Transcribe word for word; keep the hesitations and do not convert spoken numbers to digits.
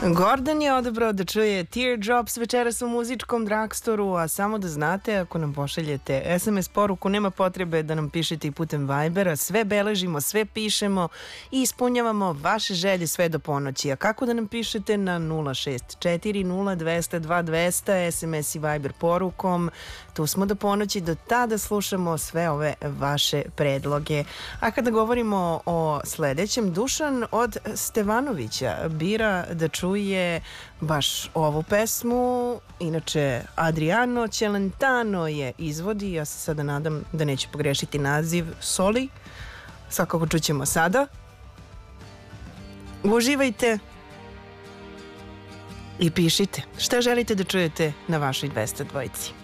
Gordon je odabrao da čuje Teardrops večeras u muzičkom drugstoru, a samo da znate, ako nam pošaljete es em es poruku, nema potrebe da nam pišete i putem Vibera, sve beležimo, sve pišemo i ispunjavamo vaše želje sve do ponoći. A kako da nam pišete? Na nula šest četiri nula dvesta dva dvesta, es em es i Viber porukom. Tu smo do ponoći, do tada slušamo sve ove vaše predloge. A kada govorimo o sledećem, Dušan od Stevanovića bira da čuje baš ovu pesmu. Inače, Adriano Celentano je izvodi, ja se sada nadam da neću pogrešiti naziv, Soli. Svakako čućemo sada. Uživajte i pišite šta želite da čujete na vašoj dvesta dvojici.